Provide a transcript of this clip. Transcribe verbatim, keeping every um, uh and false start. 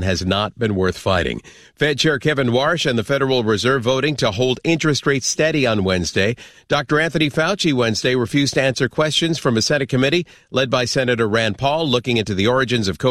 has not been worth fighting. Fed Chair Kevin Warsh and the Federal Reserve voting to hold interest rates steady on Wednesday. Doctor Anthony Fauci Wednesday refused to answer questions from a Senate committee led by Senator Rand Paul looking into the origins of COVID